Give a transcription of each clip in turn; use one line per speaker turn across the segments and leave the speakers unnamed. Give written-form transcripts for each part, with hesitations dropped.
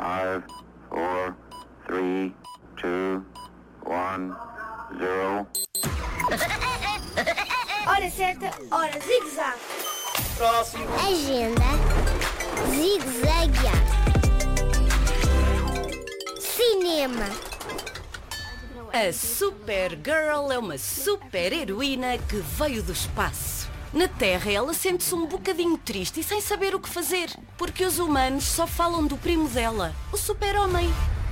5, 4, 3, 2, 1, 0.
Hora certa, hora zigue-zague.
Próximo.
Agenda zigue-zaguear. Cinema.
A Supergirl é uma super-heroína que veio do espaço. Na Terra ela sente-se um bocadinho triste e sem saber o que fazer, porque os humanos só falam do primo dela, o super-homem.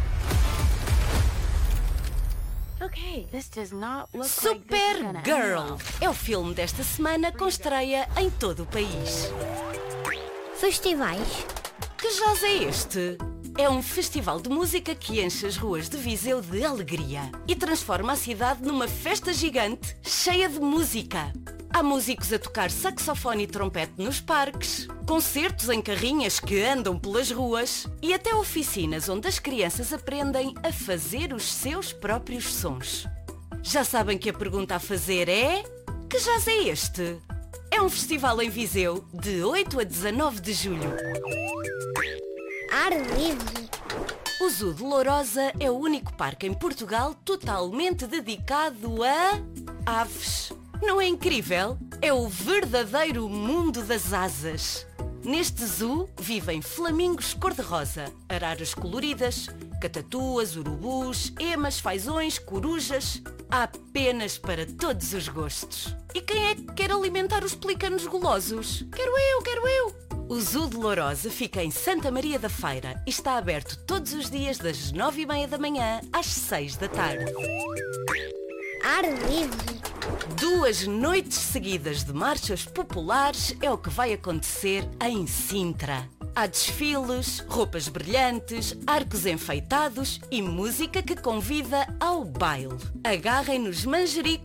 Supergirl é o filme desta semana com estreia em todo o país.
Festivais.
Que jazz é este? É um festival de música que enche as ruas de Viseu de alegria e transforma a cidade numa festa gigante cheia de música. Há músicos a tocar saxofone e trompete nos parques, concertos em carrinhas que andam pelas ruas e até oficinas onde as crianças aprendem a fazer os seus próprios sons. Já sabem que a pergunta a fazer é: que jazz é este? É um festival em Viseu de 8 a 19 de julho.
Ar livre.
O Zoo de Lourosa é o único parque em Portugal totalmente dedicado a aves. Não é incrível? É o verdadeiro mundo das asas. Neste zoo vivem flamingos cor-de-rosa, araras coloridas, catatuas, urubus, emas, fazões, corujas. Há penas para todos os gostos. E quem é que quer alimentar os pelícanos golosos? Quero eu! O Zoo de Lourosa fica em Santa Maria da Feira e está aberto todos os dias das 9h30 da manhã às 6 da tarde.
Ar livre.
2 noites seguidas de marchas populares é o que vai acontecer em Sintra. Há desfiles, roupas brilhantes, arcos enfeitados e música que convida ao baile. Agarrem nos manjericos